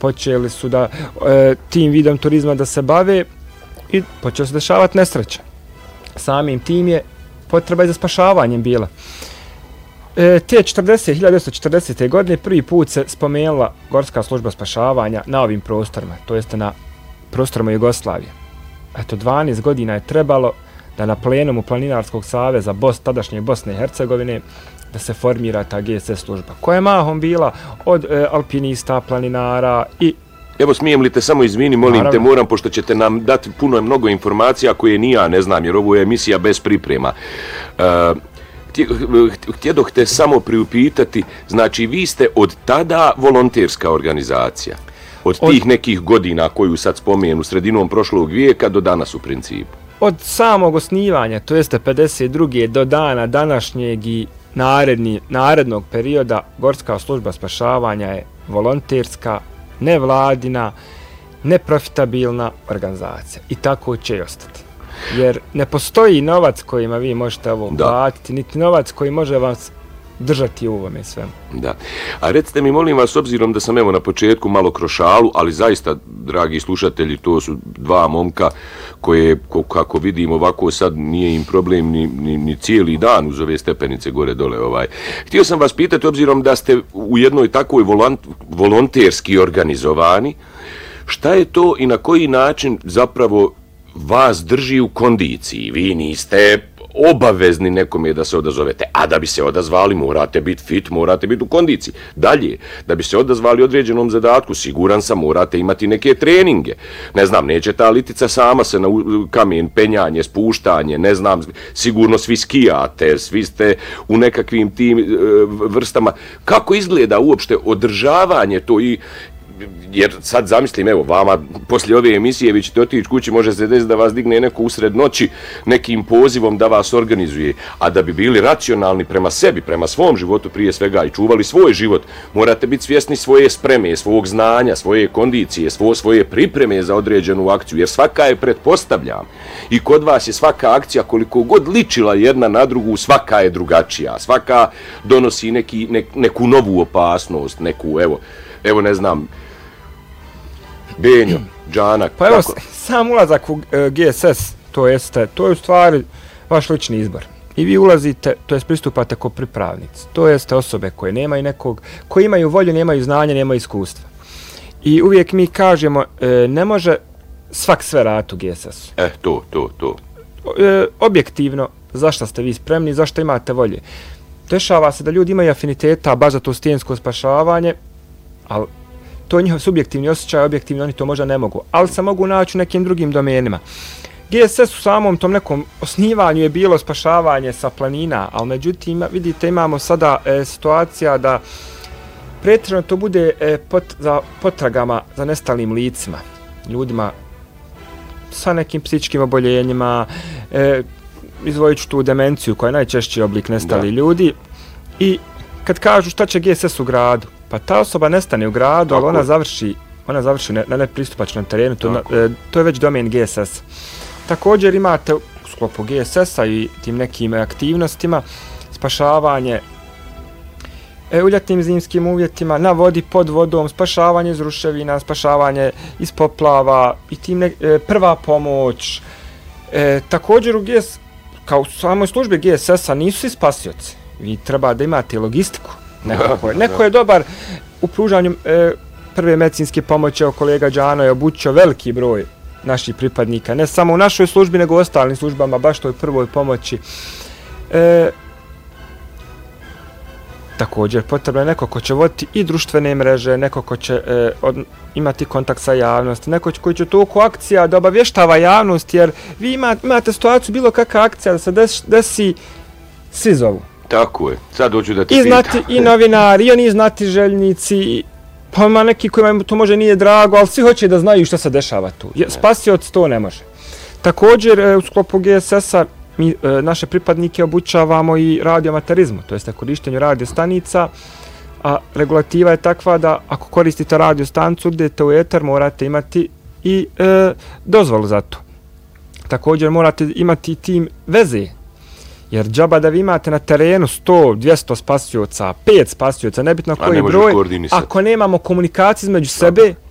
počeli su da tim vidom turizma da se bave i počeo se dešavati nesreća. Samim tim je potreba i za spašavanjem bila. Te 1940. godine prvi put se spomenula Gorska služba spašavanja na ovim prostorima, to jeste na prostorima Jugoslavije. Eto, 12 godina je trebalo da na plenumu Planinarskog saveza tadašnje Bosne i Hercegovine da se formira ta GSS služba, koja je mahom bila od alpinista, planinara i... Evo, smijem li te samo izvini, molim te, moram, pošto ćete nam dati mnogo informacija koje ni ja ne znam, jer ovo je emisija bez priprema. Htjedoh te samo priupitati, znači vi ste od tada volonterska organizacija, od tih nekih godina koju sad spomenu, sredinom prošlog vijeka do danas u principu. Od samog osnivanja, to jeste 52. do dana današnjeg i narednog perioda, Gorska služba spašavanja je volonterska, nevladina, neprofitabilna organizacija. I tako će i ostati. Jer ne postoji novac kojima vi možete ovo platiti, niti novac koji može vas držati u ovome svemu. Da. A recite mi, molim vas, obzirom da sam evo na početku malo kroz šalu, ali zaista, dragi slušatelji, to su dva momka koje, kako vidim ovako sad, nije im problem ni cijeli dan uz ove stepenice gore dole. Htio sam vas pitati, obzirom da ste u jednoj takvoj volonterski organizovani, šta je to i na koji način zapravo vas drži u kondiciji? Vi niste obavezni nekome da se odazovete, a da bi se odazvali morate biti fit, morate biti u kondiciji. Dalje, da bi se odazvali određenom zadatku, siguran sam, morate imati neke treninge. Ne znam, neće ta litica sama se na kamen, penjanje, spuštanje, ne znam, sigurno svi skijate, svi ste u nekakvim tim vrstama. Kako izgleda uopšte održavanje to i... Jer sad zamislim, evo, vama poslije ove emisije vi ćete otići kući, može se desiti da vas digne neko usred noći nekim pozivom da vas organizuje, a da bi bili racionalni prema sebi, prema svom životu prije svega i čuvali svoj život, morate biti svjesni svoje spreme, svog znanja, svoje kondicije, svoje pripreme za određenu akciju, jer svaka je, pretpostavljam, i kod vas je svaka akcija koliko god ličila jedna na drugu, svaka je drugačija, svaka donosi neku novu opasnost, neku, evo ne znam, Benjo, Džanak. Pa evo, sam ulazak u GSS, to je u stvari vaš lični izbor. I vi ulazite, to jest pristupate kao pripravnici. To jeste osobe koje nemaju nekog, koji imaju volju, nemaju znanja, nemaju iskustva. I uvijek mi kažemo, ne može svak sve raditi u GSS-u. To. Objektivno, zašto ste vi spremni, zašto imate volje. Dešava se da ljudi imaju afiniteta baš za to stijensko spašavanje, ali to je njihov subjektivni osjećaj, objektivno oni to možda ne mogu, ali se mogu naći u nekim drugim domenima. GSS u samom tom nekom osnivanju je bilo spašavanje sa planina, ali međutim, vidite, imamo sada situacija da pretjerano to bude za potragama za nestalim licima, ljudima sa nekim psihičkim oboljenjima, izvojit ću tu demenciju koja je najčešći oblik nestali ljudi, i kad kažu šta će GSS u gradu, pa ta osoba nestane u gradu, ali ona završi na nepristupačnom terenu, to je već domen GSS. Također imate u sklopu GSS-a i tim nekim aktivnostima spašavanje u ljetnim zimskim uvjetima, na vodi, pod vodom, spašavanje iz ruševina, spašavanje iz poplava i tim prva pomoć. Također kao u samoj službi GSS-a nisu svi spasioci. Vi treba da imate logistiku. Neko je dobar u pružanju prve medicinske pomoći. Kolega Đano je obučio veliki broj naših pripadnika, ne samo u našoj službi, nego u ostalim službama, baš toj prvoj pomoći. Također, potrebno je neko ko će voditi i društvene mreže, neko ko će imati kontakt sa javnosti, neko koji će toliko akcija da obavještava javnost, jer vi imate situaciju, bilo kakva akcija da se desi, svi zovu. Tako je, sad hoću da te pitam. I znati i novinari, i oni znati željnici, pa ima neki kojima to može nije drago, ali svi hoće da znaju šta se dešava tu. Spasioc to ne može. Također, u sklopu GSS-a mi naše pripadnike obučavamo i radioamaterizmu, to jeste korištenju radiostanica, a regulativa je takva da ako koristite radiostanicu, idete u eter, morate imati i dozvolu za to. Također morate imati tim veze, jer džaba da vi imate na terenu 100, 200 spasioca, 5 spasioca, nebitno koji broj, ako nemamo komunikaciju između sebe,